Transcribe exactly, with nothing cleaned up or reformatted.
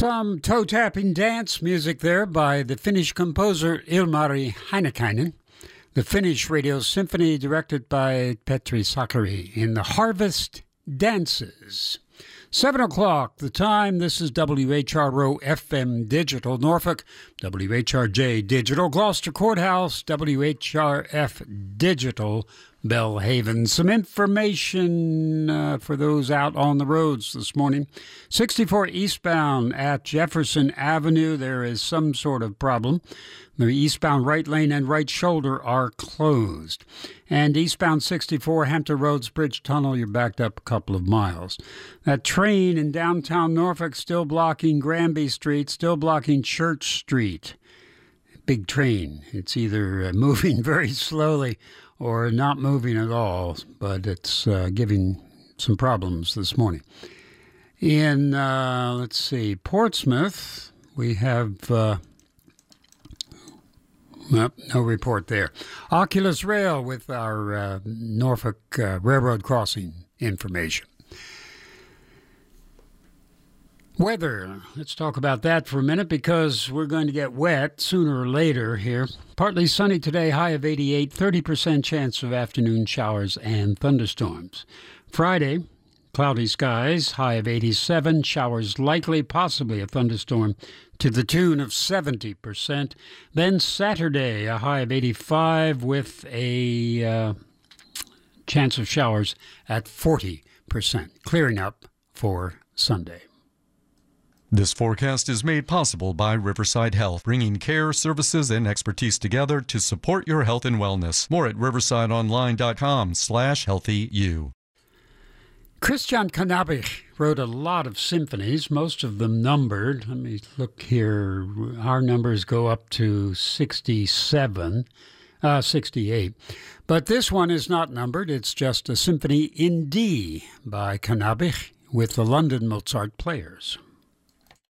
Some toe-tapping dance music there by the Finnish composer Ilmari Heinikainen. The Finnish Radio Symphony directed by Petri Sakari in the Harvest Dances. Seven o'clock, the time. This is W H R O F M Digital, Norfolk, W H R J Digital, Gloucester Courthouse, W H R F Digital, Belhaven. Some information uh, for those out on the roads this morning. sixty-four eastbound at Jefferson Avenue, there is some sort of problem. The eastbound right lane and right shoulder are closed. And eastbound sixty-four Hampton Roads Bridge Tunnel, you're backed up a couple of miles. That train in downtown Norfolk still blocking Granby Street, still blocking Church Street. Big train. It's either uh, moving very slowly or not moving at all, but it's uh, giving some problems this morning. In, uh, let's see, Portsmouth, we have... Uh, Nope, no report there. Oculus Rail with our uh, Norfolk uh, Railroad crossing information. Weather. Let's talk about that for a minute because we're going to get wet sooner or later here. Partly sunny today, high of eighty-eight, thirty percent chance of afternoon showers and thunderstorms. Friday, cloudy skies, high of eighty-seven, showers likely, possibly a thunderstorm to the tune of seventy percent. Then Saturday, a high of eighty-five with a uh, chance of showers at forty percent, clearing up for Sunday. This forecast is made possible by Riverside Health, bringing care, services, and expertise together to support your health and wellness. More at riversideonline.com slash healthyu. Christian Cannabich wrote a lot of symphonies, most of them numbered. Let me look here. Our numbers go up to sixty-seven, uh, sixty-eight. But this one is not numbered. It's just a symphony in D by Cannabich with the London Mozart Players.